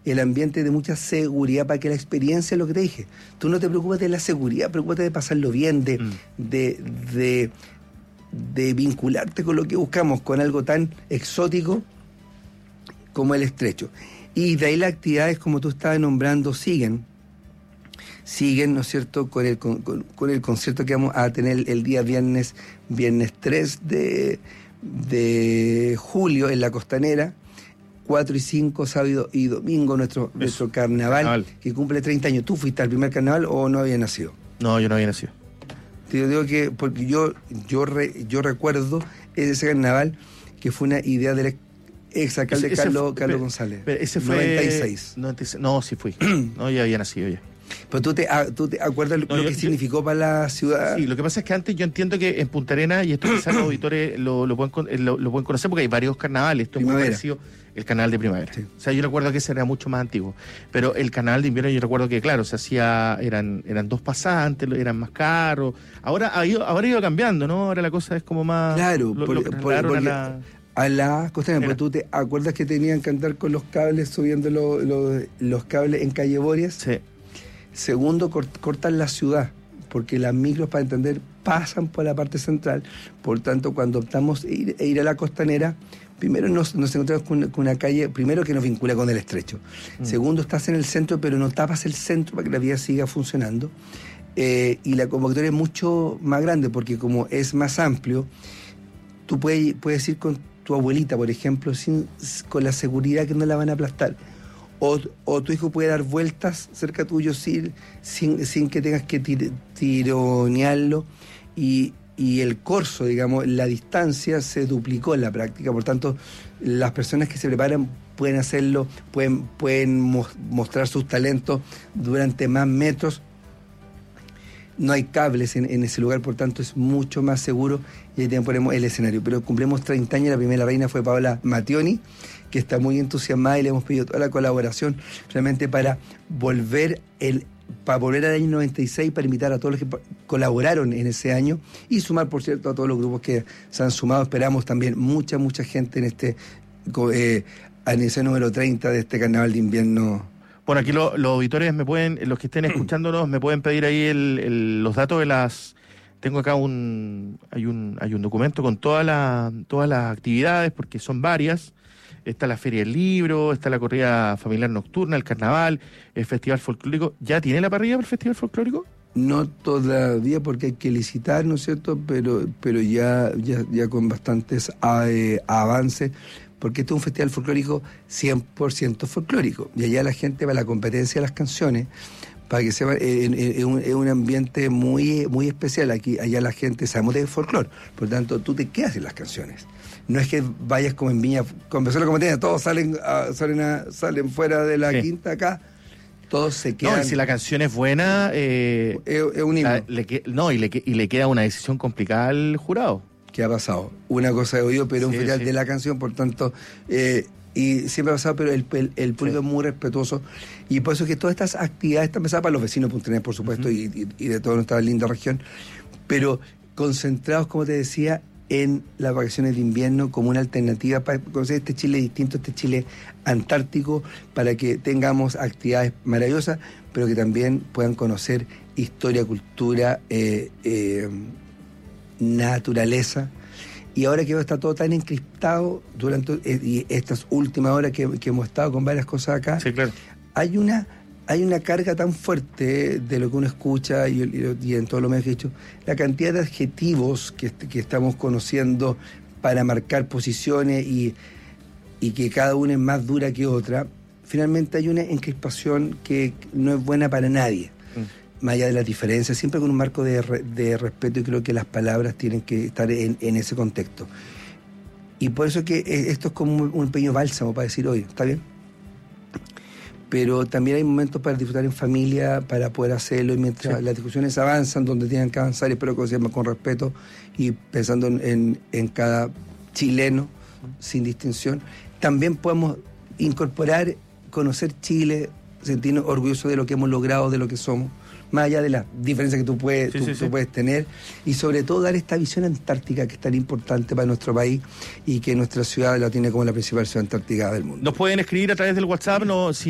el ambiente de mucha seguridad para que la experiencia, lo que te dije, tú no te preocupes de la seguridad, preocúpate de pasarlo bien, de vincularte con lo que buscamos, con algo tan exótico como el Estrecho. Y de ahí las actividades, como tú estabas nombrando, siguen, ¿no es cierto?, con el concierto que vamos a tener el día viernes 3 de julio en la Costanera, 4 y 5, sábado y domingo, nuestro carnaval, que cumple 30 años. ¿Tú fuiste al primer carnaval o no habías nacido? No, yo no había nacido. Te digo que, porque yo recuerdo ese carnaval que fue una idea del exalcalde Carlos González. Pero ese fue 96. No, sí fui. No, ya había nacido ya. Pero tú te acuerdas lo que significó para la ciudad. Sí, lo que pasa es que antes yo entiendo que en Punta Arenas, y esto quizás los auditores lo pueden conocer porque hay varios carnavales, esto es muy parecido, el carnaval de primavera. Sí. O sea, yo recuerdo que ese era mucho más antiguo. Pero el carnaval de invierno yo recuerdo que, claro, se hacía, eran 2 pasantes, eran más caros. Ahora ha ido cambiando, ¿no? Ahora la cosa es como más... Claro, a la Costanera, porque tú te acuerdas que tenían que andar con los cables, subiendo los cables en calle Borias. Sí. Segundo, cortan la ciudad, porque las micros, para entender, pasan por la parte central. Por tanto, cuando optamos ir a la Costanera, primero nos encontramos con una calle, primero que nos vincula con el Estrecho. Segundo, estás en el centro, pero no tapas el centro para que la vía siga funcionando. Y la convocatoria es mucho más grande, porque como es más amplio, tú puedes ir con tu abuelita, por ejemplo, con la seguridad que no la van a aplastar. O tu hijo puede dar vueltas cerca tuyo sin que tengas que tironearlo. Y el corso, digamos, la distancia se duplicó en la práctica. Por tanto, las personas que se preparan pueden hacerlo, pueden mostrar sus talentos durante más metros. No hay cables en ese lugar, por tanto es mucho más seguro, y ahí también ponemos el escenario. Pero cumplimos 30 años, la primera reina fue Paola Mattioni, que está muy entusiasmada, y le hemos pedido toda la colaboración realmente para volver al año 96, para invitar a todos los que colaboraron en ese año, y sumar, por cierto, a todos los grupos que se han sumado. Esperamos también mucha gente en este aniversario número 30 de este carnaval de invierno. Bueno, aquí los auditores los que estén escuchándonos, me pueden pedir ahí los datos de las... Tengo acá hay un documento con todas las actividades, porque son varias. Está la Feria del Libro, está la corrida familiar nocturna, el carnaval, el Festival Folclórico. ¿Ya tiene la parrilla para el Festival Folclórico? No todavía, porque hay que licitar, ¿no es cierto? Pero ya con bastantes avances, porque este es un festival folclórico 100% folclórico. Y allá la gente va a la competencia de las canciones, para que sepa, es un ambiente muy, muy especial. Allá la gente sabemos de folclore, por lo tanto tú te quedas en las canciones. No es que vayas como en Viña, empezó la competencia, todos salen fuera de la quinta acá, todos se quedan. No, y si la canción es buena, es un himno. Y le queda una decisión complicada al jurado. ¿Qué ha pasado? Una cosa he oído, pero un festival de la canción, por tanto, y siempre ha pasado, pero el público es muy respetuoso, y por eso que todas estas actividades están pensadas para los vecinos de Punta Arenas, por supuesto, y de toda nuestra linda región, pero concentrados, como te decía, en las vacaciones de invierno como una alternativa para conocer este Chile distinto, este Chile antártico, para que tengamos actividades maravillosas, pero que también puedan conocer historia, cultura, naturaleza. Y ahora que está todo tan encriptado durante estas últimas horas que hemos estado con varias cosas acá, sí, claro, hay una carga tan fuerte de lo que uno escucha y en todo lo que he dicho, la cantidad de adjetivos que estamos conociendo para marcar posiciones y que cada una es más dura que otra. Finalmente hay una encrispación que no es buena para nadie. Más allá de las diferencias, siempre con un marco de respeto, y creo que las palabras tienen que estar en ese contexto. Y por eso que esto es como un pequeño bálsamo para decir, oye, ¿está bien? Pero también hay momentos para disfrutar en familia, para poder hacerlo, y mientras las discusiones avanzan, donde tienen que avanzar, espero que se llame con respeto y pensando en cada chileno, sin distinción, también podemos incorporar, conocer Chile, sentirnos orgullosos de lo que hemos logrado, de lo que somos, más allá de las diferencias que tú puedes tener, y sobre todo dar esta visión antártica que es tan importante para nuestro país, y que nuestra ciudad la tiene como la principal ciudad antártica del mundo. Nos pueden escribir a través del WhatsApp,